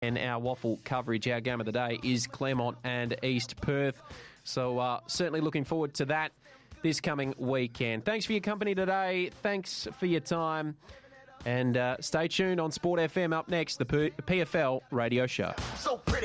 And our waffle coverage, our game of the day, is Claremont and East Perth. So certainly looking forward to that this coming weekend. Thanks for your company today. Thanks for your time. And stay tuned on Sport FM. Up next, the PFL radio show. So pretty.